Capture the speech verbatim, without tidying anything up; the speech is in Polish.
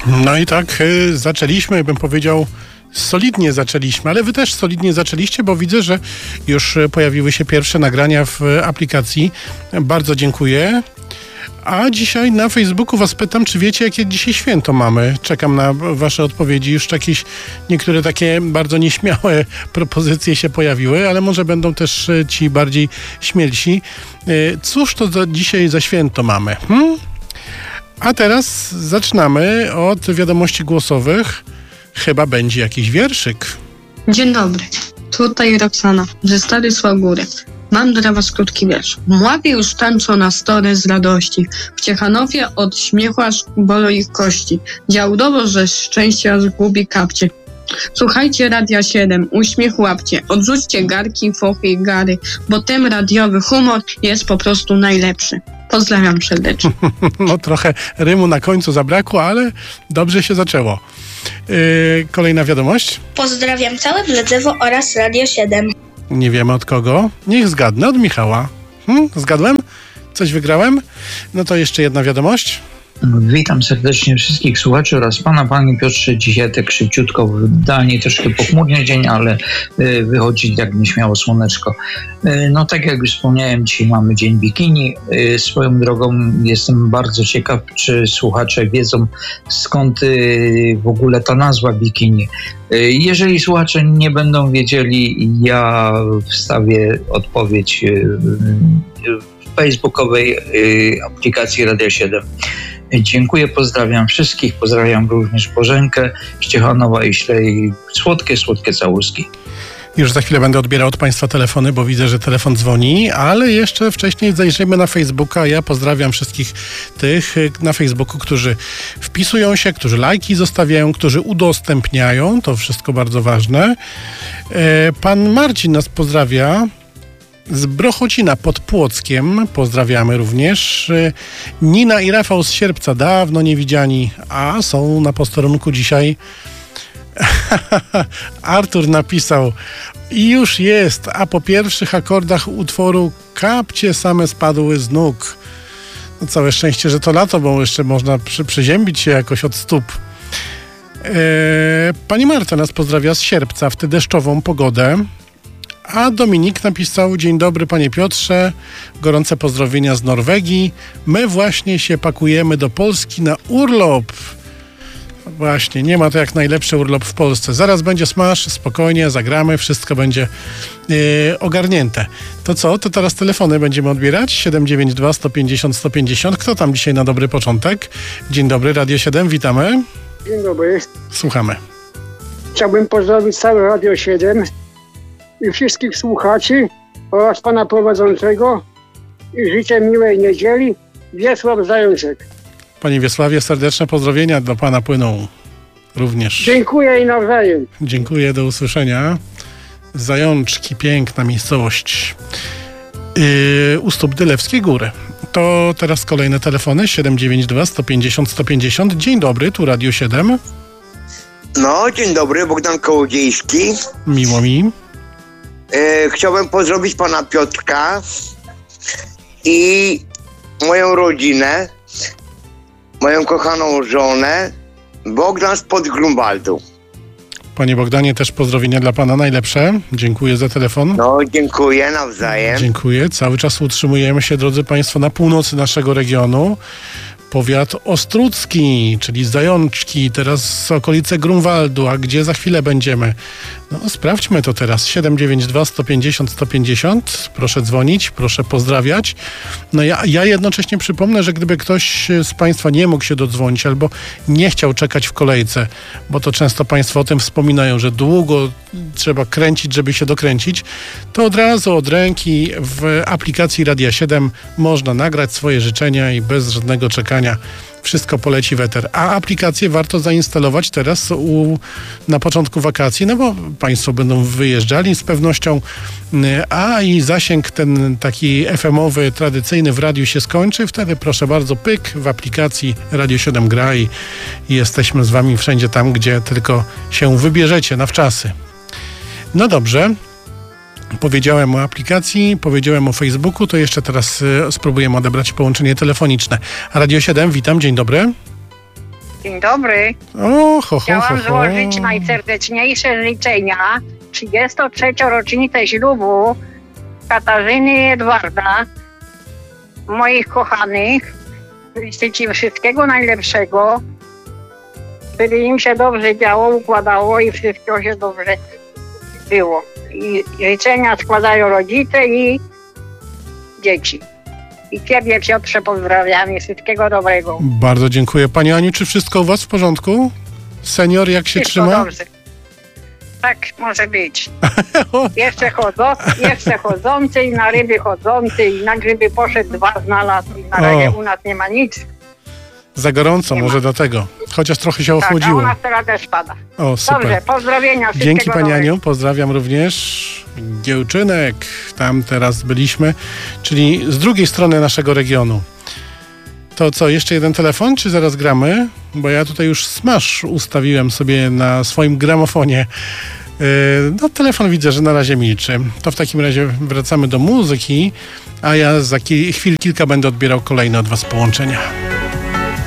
No i tak y, zaczęliśmy, bym powiedział, solidnie zaczęliśmy, ale wy też solidnie zaczęliście, bo widzę, że już pojawiły się pierwsze nagrania w aplikacji. Bardzo dziękuję. A dzisiaj na Facebooku was pytam, czy wiecie, jakie dzisiaj święto mamy? Czekam na wasze odpowiedzi. Już jakieś niektóre takie bardzo nieśmiałe propozycje się pojawiły, ale może będą też ci bardziej śmielsi. Cóż to za dzisiaj za święto mamy? Hmm? A teraz zaczynamy od wiadomości głosowych. Chyba będzie jakiś wierszyk. Dzień dobry, tutaj Roxana ze Stary Słagóry. Mam dla was krótki wiersz. Mławie już tańczą na stole z radości. W Ciechanowie od śmiechu aż bolą ich kości. Działdowo, że szczęścia zgubi kapcie. Słuchajcie Radia siedem, uśmiech łapcie. Odrzućcie garki, fochy i gary, bo ten radiowy humor jest po prostu najlepszy. Pozdrawiam serdecznie. No trochę rymu na końcu zabrakło, ale dobrze się zaczęło. Yy, kolejna wiadomość. Pozdrawiam całe Bledzewo oraz Radio siedem. Nie wiemy od kogo. Niech zgadnę, od Michała. Hmm? Zgadłem? Coś wygrałem? No to jeszcze jedna wiadomość. Witam serdecznie wszystkich słuchaczy oraz pana, panie Piotrze. Dzisiaj tak szybciutko, wydanie troszkę pochmurny dzień, ale y, wychodzi jak nieśmiało słoneczko. Y, no tak jak już wspomniałem, dzisiaj mamy dzień bikini. Y, swoją drogą jestem bardzo ciekaw, czy słuchacze wiedzą, skąd y, w ogóle ta nazwa bikini. Y, jeżeli słuchacze nie będą wiedzieli, ja wstawię odpowiedź y, y, w facebookowej y, aplikacji Radia siedem. Dziękuję, pozdrawiam wszystkich, pozdrawiam również Bożenkę z Ciechanowa i ślę jej słodkie, słodkie całuski. Już za chwilę będę odbierał od państwa telefony, bo widzę, że telefon dzwoni, ale jeszcze wcześniej zajrzyjmy na Facebooka. Ja pozdrawiam wszystkich tych na Facebooku, którzy wpisują się, którzy lajki zostawiają, którzy udostępniają. To wszystko bardzo ważne. Pan Marcin nas pozdrawia z Brochocina pod Płockiem. Pozdrawiamy również. Nina i Rafał z Sierpca, dawno nie widziani, a są na posterunku dzisiaj. Artur napisał: i już jest, a po pierwszych akordach utworu kapcie same spadły z nóg. No całe szczęście, że to lato, bo jeszcze można przy, przyziębić się jakoś od stóp. Eee, pani Marta nas pozdrawia z Sierpca w tę deszczową pogodę. A Dominik napisał: dzień dobry panie Piotrze, gorące pozdrowienia z Norwegii. My właśnie się pakujemy do Polski na urlop. Właśnie, nie ma to jak najlepszy urlop w Polsce. Zaraz będzie smash, spokojnie, zagramy, wszystko będzie yy, ogarnięte. To co? To teraz telefony będziemy odbierać. siedem dziewięć dwa sto pięćdziesiąt sto pięćdziesiąt. Kto tam dzisiaj na dobry początek? Dzień dobry, Radio siedem, witamy. Dzień dobry. Słuchamy. Chciałbym pozdrowić całe Radio siedem i wszystkich słuchaczy oraz pana prowadzącego i życzę miłej niedzieli. Wiesław Zajączek. Panie Wiesławie, serdeczne pozdrowienia dla pana płyną również. Dziękuję i nawzajem. Dziękuję, do usłyszenia. Zajączki, piękna miejscowość. Yy, u stóp Dylewskiej Góry. To teraz kolejne telefony. siedem dziewięć dwa sto pięćdziesiąt sto pięćdziesiąt. Dzień dobry, tu Radio siedem. No, dzień dobry, Bogdan Kołodziejski. Miło mi. E, chciałbym pozdrowić pana Piotrka i moją rodzinę, moją kochaną żonę, Bogdan spod Grunwaldu. Panie Bogdanie, też pozdrowienia dla pana najlepsze. Dziękuję za telefon. No, dziękuję nawzajem. Dziękuję. Cały czas utrzymujemy się, drodzy państwo, na północy naszego regionu. Powiat ostródzki, czyli Zajączki, teraz okolice Grunwaldu, a gdzie za chwilę będziemy? No sprawdźmy to teraz. siedem dziewięć dwa sto pięćdziesiąt sto pięćdziesiąt. Proszę dzwonić, proszę pozdrawiać. No ja, ja jednocześnie przypomnę, że gdyby ktoś z państwa nie mógł się dodzwonić albo nie chciał czekać w kolejce, bo to często państwo o tym wspominają, że długo trzeba kręcić, żeby się dokręcić, to od razu od ręki w aplikacji Radia siedem można nagrać swoje życzenia i bez żadnego czekania wszystko poleci w eter. A aplikację warto zainstalować teraz u, na początku wakacji, no bo państwo będą wyjeżdżali z pewnością, a i zasięg ten taki F M-owy, tradycyjny w radiu się skończy. Wtedy proszę bardzo, pyk, w aplikacji Radio siedem gra i, i jesteśmy z wami wszędzie tam, gdzie tylko się wybierzecie na wczasy. No dobrze. Powiedziałem o aplikacji, powiedziałem o Facebooku, to jeszcze teraz y, spróbujemy odebrać połączenie telefoniczne. Radio siedem, witam, dzień dobry. Dzień dobry. O, ho, ho, Chciałam ho, ho. złożyć najserdeczniejsze życzenia trzydziestej trzeciej rocznicę ślubu Katarzyny i Edwarda, moich kochanych. Życzę Ci wszystkiego najlepszego, żeby im się dobrze działo, układało i wszystko się dobrze było. I życzenia składają rodzice i dzieci. I Ciebie, Piotrze, pozdrawiam i wszystkiego dobrego. Bardzo dziękuję. Pani Aniu, czy wszystko u Was w porządku? Senior, jak się Wszystko trzyma? dobrze. Tak może być. Jeszcze, chodzą, jeszcze chodzący i na ryby chodzący i na grzyby poszedł, dwa znalazł i na razie O. u nas nie ma nic. Za gorąco, Nie może ma. dlatego. Chociaż trochę się Tak, a u ochłodziło. nas teraz też pada. O, super. Dobrze, pozdrowienia, wszystkiego Dzięki Pani dobrego. Aniu, pozdrawiam również. Giełczynek, tam teraz byliśmy, czyli z drugiej strony naszego regionu. To co, jeszcze jeden telefon, czy zaraz gramy? Bo ja tutaj już smash ustawiłem sobie na swoim gramofonie. Yy, no telefon widzę, że na razie milczy. To w takim razie wracamy do muzyki, a ja za ki- chwil kilka będę odbierał kolejne od Was połączenia.